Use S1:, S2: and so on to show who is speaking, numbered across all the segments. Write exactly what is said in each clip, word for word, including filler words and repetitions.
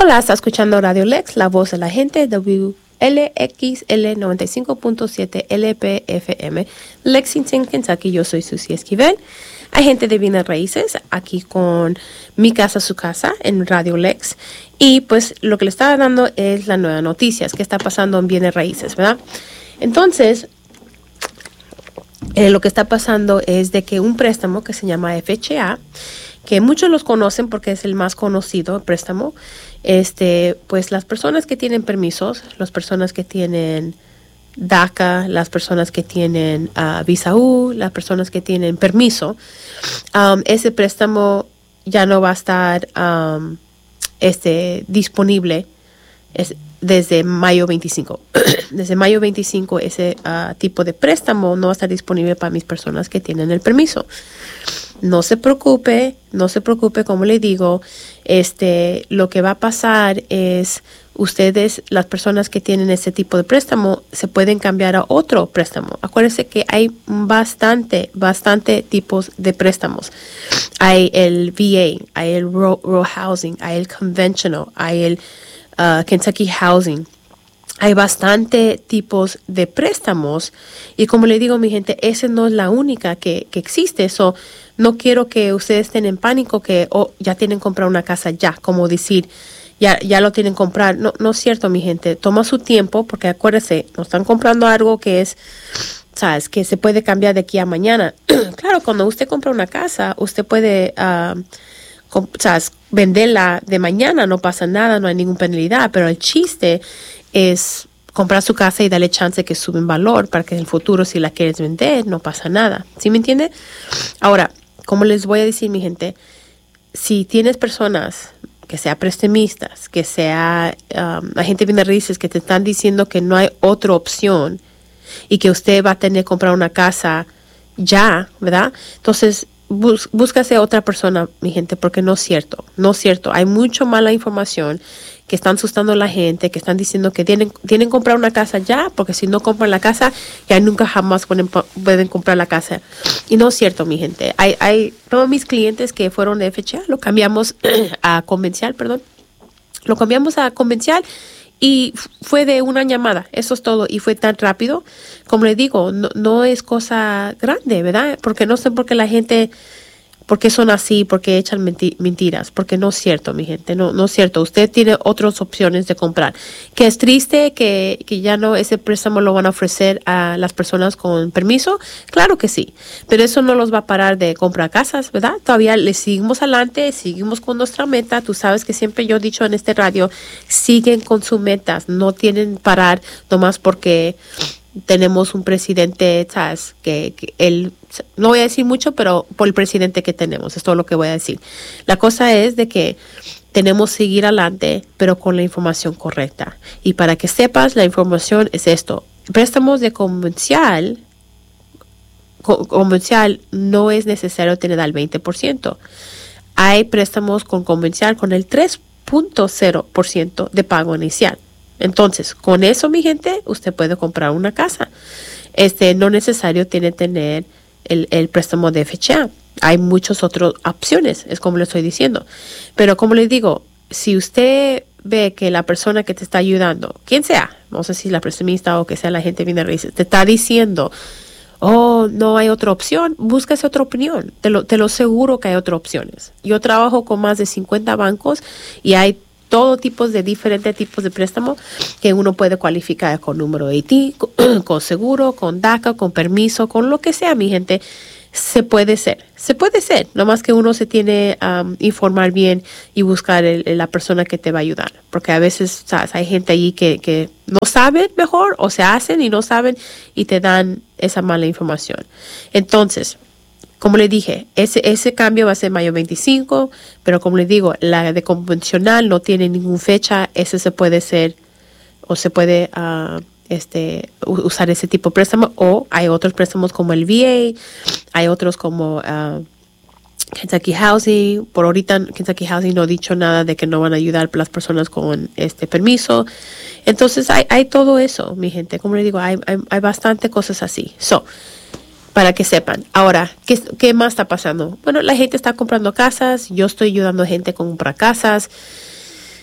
S1: Hola, está escuchando Radio Lex, la voz de la gente, W L X L noventa y cinco punto siete L P F M, Lexington, Kentucky. Yo soy Susie Esquivel, agente de bienes raíces, aquí con Mi Casa, Su Casa, en Radio Lex. Y pues lo que le estaba dando es la nueva noticias, qué está pasando en bienes raíces, ¿verdad? Entonces, eh, lo que está pasando es de que un préstamo que se llama F H A, que muchos los conocen porque es el más conocido el préstamo, este, pues las personas que tienen permisos, las personas que tienen DACA, las personas que tienen uh, visa U, las personas que tienen permiso, um, ese préstamo ya no va a estar um, este, disponible es, desde mayo veinticinco. Desde mayo veinticinco ese uh, tipo de préstamo no va a estar disponible para mis personas que tienen el permiso. No se preocupe, no se preocupe, como le digo, este, lo que va a pasar es ustedes, las personas que tienen este tipo de préstamo, se pueden cambiar a otro préstamo. Acuérdense que hay bastante, bastante tipos de préstamos. Hay el V A, hay el Rural Housing, hay el Conventional, hay el uh, Kentucky Housing. Hay bastante tipos de préstamos y como le digo, mi gente, esa no es la única que, que existe. Eso no quiero que ustedes estén en pánico que oh, ya tienen que comprar una casa ya, como decir, ya, ya lo tienen que comprar. No, no es cierto, mi gente. Toma su tiempo porque acuérdense, no están comprando algo que es, sabes, que se puede cambiar de aquí a mañana. Claro, cuando usted compra una casa, usted puede, uh, com- sabes, venderla de mañana, no pasa nada, no hay ninguna penalidad, pero el chiste es comprar su casa y darle chance que sube en valor para que en el futuro, si la quieres vender, no pasa nada. ¿Sí me entiende? Ahora, como les voy a decir, mi gente, si tienes personas que sean prestamistas, que sea um, agente de bienes raíces que te están diciendo que no hay otra opción y que usted va a tener que comprar una casa ya, ¿verdad? Entonces, bus- búscase otra persona, mi gente, porque no es cierto, no es cierto. Hay mucha mala información que están asustando a la gente, que están diciendo que tienen, tienen que comprar una casa ya, porque si no compran la casa, ya nunca jamás pueden, pueden comprar la casa. Y no es cierto, mi gente. Hay, hay todos mis clientes que fueron de F H A, lo cambiamos a convencional, perdón, lo cambiamos a convencional y fue de una llamada, eso es todo, y fue tan rápido. Como le digo, no, no es cosa grande, ¿verdad? Porque no sé por qué la gente... porque son así, porque echan menti- mentiras, porque no es cierto, mi gente, no, no es cierto. Usted tiene otras opciones de comprar. Que es triste que, que ya no ese préstamo lo van a ofrecer a las personas con permiso, claro que sí, pero eso no los va a parar de comprar casas, ¿verdad? Todavía le seguimos adelante, seguimos con nuestra meta. Tú sabes que siempre yo he dicho en este radio, siguen con sus metas, no tienen parar nomás porque tenemos un presidente, ¿sabes? Que, que él, no voy a decir mucho, pero por el presidente que tenemos, es todo lo que voy a decir. La cosa es de que tenemos que seguir adelante, pero con la información correcta. Y para que sepas, la información es esto. Préstamos de convencional, co- convencional no es necesario tener al veinte por ciento. Hay préstamos con convencional con el tres punto cero por ciento de pago inicial. Entonces, con eso, mi gente, usted puede comprar una casa. Este, no necesario tiene tener el, el préstamo de F H A. Hay muchas otras opciones, es como le estoy diciendo. Pero como les digo, si usted ve que la persona que te está ayudando, quien sea, no sé si la prestamista o que sea la gente de bienes raíces, te está diciendo, oh, no hay otra opción, búscase otra opinión. Te lo, te lo seguro que hay otras opciones. Yo trabajo con más de cincuenta bancos y hay todo tipo de diferentes tipos de préstamo que uno puede cualificar con número de I T, con, con seguro, con DACA, con permiso, con lo que sea, mi gente. Se puede ser, se puede ser, nomás que uno se tiene que um, informar bien y buscar el, el, la persona que te va a ayudar, porque a veces, ¿sabes? Hay gente allí que, que no saben mejor o se hacen y no saben y te dan esa mala información. Entonces, como le dije, ese, ese cambio va a ser mayo veinticinco, pero como le digo, la de convencional no tiene ninguna fecha, ese se puede hacer o se puede uh, este, usar ese tipo de préstamo, o hay otros préstamos como el V A, hay otros como uh, Kentucky Housing. Por ahorita Kentucky Housing no ha dicho nada de que no van a ayudar a las personas con este permiso. Entonces hay, hay todo eso, mi gente. Como le digo, hay, hay, hay bastante cosas así. So, para que sepan. Ahora, ¿qué, ¿qué más está pasando? Bueno, la gente está comprando casas, yo estoy ayudando a gente a comprar casas.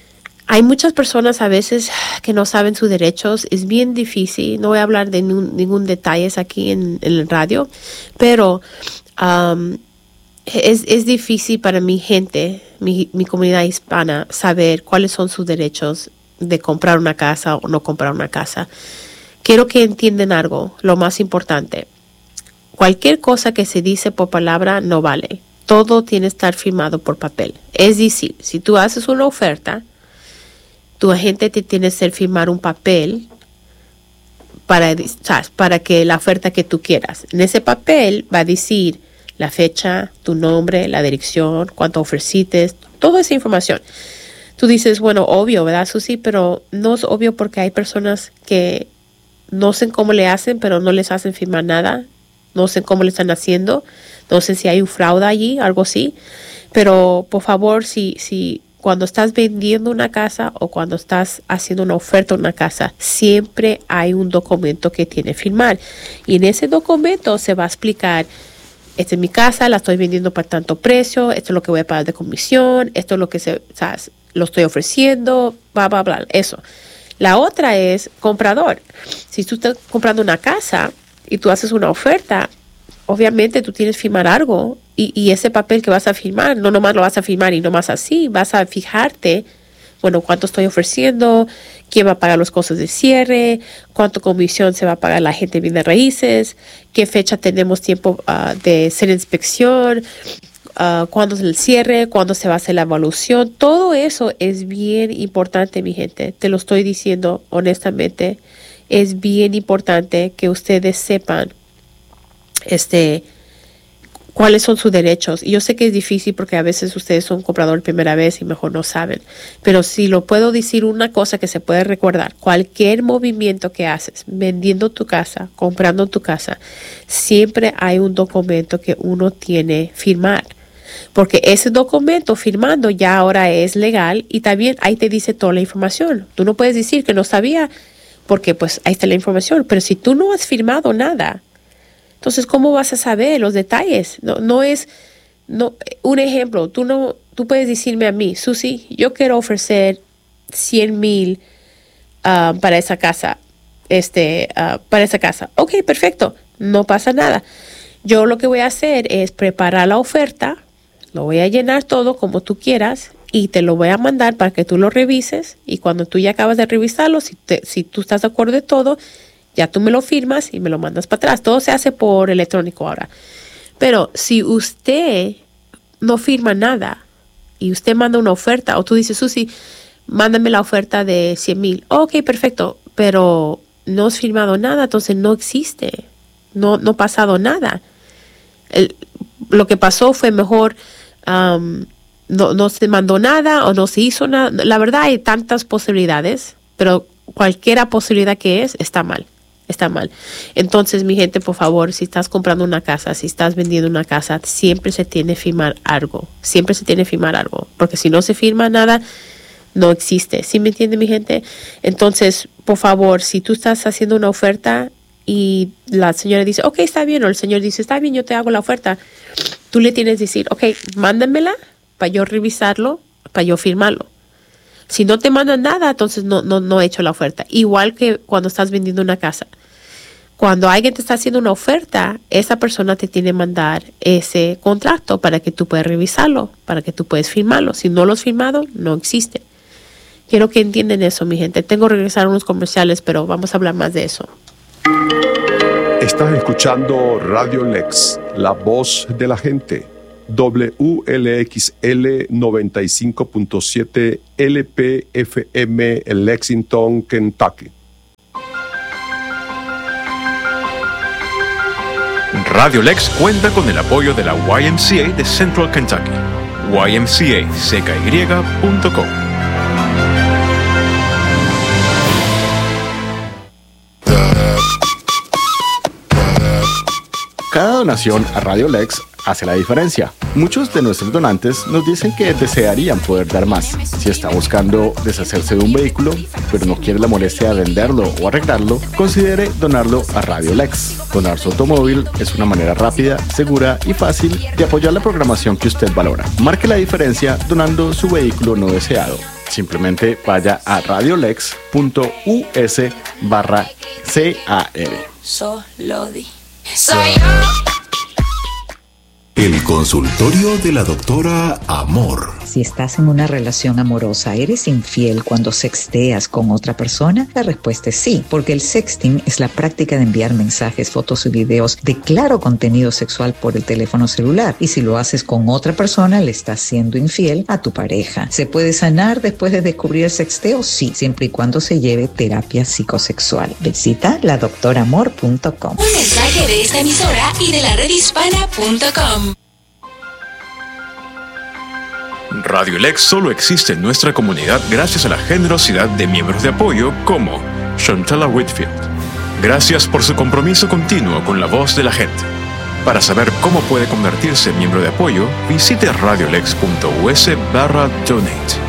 S1: hay muchas personas a veces que no saben sus derechos. Es bien difícil. No voy a hablar de ningún, ningún detalle aquí en, en el radio, pero um, es, es difícil para mi gente, mi, mi comunidad hispana, saber cuáles son sus derechos de comprar una casa o no comprar una casa. Quiero que entiendan algo, lo más importante. Cualquier cosa que se dice por palabra no vale. Todo tiene que estar firmado por papel. Es decir, si tú haces una oferta, tu agente te tiene que hacer firmar un papel para, para que la oferta que tú quieras. En ese papel va a decir la fecha, tu nombre, la dirección, cuánto ofreciste, toda esa información. Tú dices, bueno, obvio, ¿verdad, Susi? Pero no es obvio porque hay personas que no sé cómo le hacen, pero no les hacen firmar nada. No sé cómo le están haciendo. No sé si hay un fraude allí, algo así. Pero, por favor, si, si cuando estás vendiendo una casa o cuando estás haciendo una oferta en una casa, siempre hay un documento que tiene que firmar. Y en ese documento se va a explicar, esta es mi casa, la estoy vendiendo por tanto precio, esto es lo que voy a pagar de comisión, esto es lo que se, ¿sabes? Lo estoy ofreciendo, bla, bla, bla, eso. La otra es comprador. Si tú estás comprando una casa y tú haces una oferta, obviamente tú tienes que firmar algo y, y ese papel que vas a firmar, no nomás lo vas a firmar y nomás así, vas a fijarte, bueno, cuánto estoy ofreciendo, quién va a pagar los costos de cierre, cuánto comisión se va a pagar la gente de bienes raíces, qué fecha tenemos tiempo uh, de hacer inspección, Uh, cuándo es el cierre, cuándo se va a hacer la evaluación. Todo eso es bien importante, mi gente. Te lo estoy diciendo honestamente. Es bien importante que ustedes sepan este, cuáles son sus derechos. Y yo sé que es difícil porque a veces ustedes son comprador primera vez y mejor no saben. Pero si lo puedo decir, una cosa que se puede recordar, cualquier movimiento que haces, vendiendo tu casa, comprando tu casa, siempre hay un documento que uno tiene que firmar. Porque ese documento firmando ya ahora es legal y también ahí te dice toda la información. Tú no puedes decir que no sabía porque pues ahí está la información. Pero si tú no has firmado nada, entonces ¿cómo vas a saber los detalles? No, no es, no, un ejemplo, tú no, tú puedes decirme a mí, Susi, yo quiero ofrecer cien mil uh, para esa casa, este, uh, para esa casa. Ok, perfecto, no pasa nada. Yo lo que voy a hacer es preparar la oferta. Lo voy a llenar todo como tú quieras y te lo voy a mandar para que tú lo revises. Y cuando tú ya acabas de revisarlo, si, te, si tú estás de acuerdo de todo, ya tú me lo firmas y me lo mandas para atrás. Todo se hace por electrónico ahora. Pero si usted no firma nada y usted manda una oferta o tú dices, Susi, mándame la oferta de cien mil. Ok, perfecto, pero no has firmado nada, entonces no existe. No, no ha pasado nada. El, lo que pasó fue mejor, um, no, no se mandó nada o no se hizo nada. La verdad hay tantas posibilidades, pero cualquier posibilidad que es, está mal, está mal. Entonces, mi gente, por favor, si estás comprando una casa, si estás vendiendo una casa, siempre se tiene que firmar algo, siempre se tiene que firmar algo, porque si no se firma nada, no existe. ¿Sí me entiende, mi gente? Entonces, por favor, si tú estás haciendo una oferta y la señora dice, ok, está bien, o el señor dice, está bien, yo te hago la oferta, tú le tienes que decir, ok, mándamela para yo revisarlo, para yo firmarlo. Si no te mandan nada, entonces no, no, no he hecho la oferta. Igual que cuando estás vendiendo una casa. Cuando alguien te está haciendo una oferta, esa persona te tiene que mandar ese contrato para que tú puedas revisarlo, para que tú puedas firmarlo. Si no lo has firmado, no existe. Quiero que entiendan eso, mi gente. Tengo que regresar a unos comerciales, pero vamos a hablar más de eso.
S2: Estás escuchando Radio Lex, la voz de la gente. W L X L noventa y cinco punto siete L P F M en Lexington, Kentucky.
S3: Radio Lex cuenta con el apoyo de la Y M C A de Central Kentucky. Y M C A C K Y punto com.
S4: Cada donación a Radio Lex hace la diferencia. Muchos de nuestros donantes nos dicen que desearían poder dar más. Si está buscando deshacerse de un vehículo, pero no quiere la molestia de venderlo o arreglarlo, considere donarlo a Radio Lex. Donar su automóvil es una manera rápida, segura y fácil de apoyar la programación que usted valora. Marque la diferencia donando su vehículo no deseado. Simplemente vaya a radiolex punto u s barra C A R.
S5: Solo di. Soy yo.
S6: El consultorio de la doctora Amor.
S7: Si estás en una relación amorosa, ¿eres infiel cuando sexteas con otra persona? La respuesta es sí, porque el sexting es la práctica de enviar mensajes, fotos y videos de claro contenido sexual por el teléfono celular. Y si lo haces con otra persona, le estás siendo infiel a tu pareja. ¿Se puede sanar después de descubrir el sexteo? Sí, siempre y cuando se lleve terapia psicosexual. Visita la doctora amor punto com.
S5: Un mensaje de esta emisora y de la red hispana punto com.
S3: Radio Lex solo existe en nuestra comunidad gracias a la generosidad de miembros de apoyo como Shantella Whitfield. Gracias por su compromiso continuo con la voz de la gente. Para saber cómo puede convertirse en miembro de apoyo, visite radiolex punto u s barra donate.